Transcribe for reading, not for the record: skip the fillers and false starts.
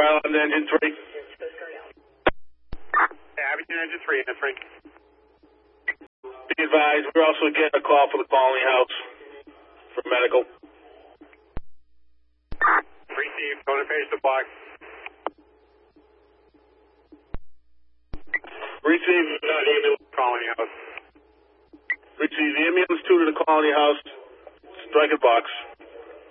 file on engine 3. Yeah, Abington engine 3, engine 3. Be advised, we're also getting a call for the Colony House for medical. Received, going to finish the box. Receive Colony House. Receive ambulance 2 to the Colony House. Strike a box.